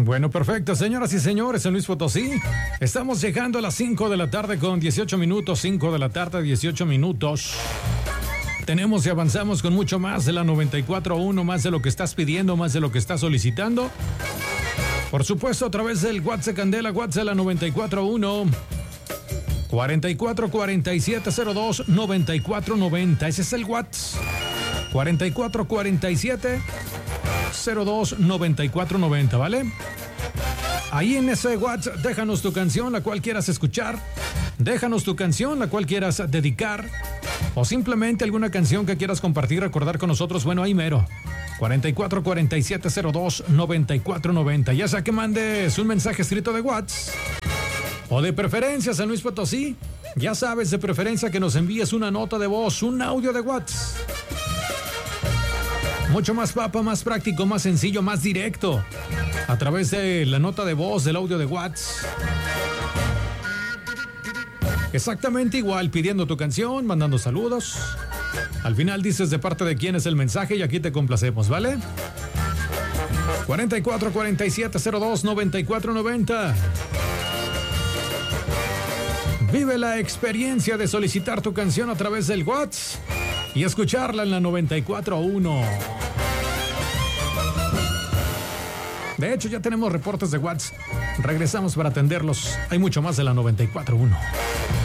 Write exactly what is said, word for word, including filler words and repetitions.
Bueno, perfecto, señoras y señores, en Luis Potosí. Estamos llegando a las cinco de la tarde con dieciocho minutos, cinco de la tarde, dieciocho minutos. Tenemos y avanzamos con mucho más de la noventa y cuatro punto uno, más de lo que estás pidiendo, más de lo que estás solicitando. Por supuesto, a través del WhatsApp Candela, WhatsApp la noventa y cuatro punto uno. cuarenta y cuatro cuarenta y siete cero dos noventa y cuatro noventa. Ese es el WhatsApp. cuarenta y cuatro cuarenta y siete cero dos noventa y cuatro noventa, ¿vale? Ahí en ese WhatsApp, déjanos tu canción, la cual quieras escuchar. Déjanos tu canción, la cual quieras dedicar. O simplemente alguna canción que quieras compartir, recordar con nosotros. Bueno, ahí mero. cuarenta y cuatro cuarenta y siete cero dos noventa y cuatro noventa. Ya sea que mandes un mensaje escrito de WhatsApp. O de preferencia, San Luis Potosí. Ya sabes, de preferencia que nos envíes una nota de voz, un audio de WhatsApp. Mucho más papa, más práctico, más sencillo, más directo. A través de la nota de voz, del audio de WhatsApp. Exactamente igual, pidiendo tu canción, mandando saludos. Al final dices de parte de quién es el mensaje y aquí te complacemos, ¿vale? cuarenta y cuatro cuarenta y siete cero dos noventa y cuatro noventa. Vive la experiencia de solicitar tu canción a través del WhatsApp y escucharla en la noventa y cuatro punto uno. De hecho, ya tenemos reportes de WhatsApp. Regresamos para atenderlos. Hay mucho más de la noventa y cuatro punto uno.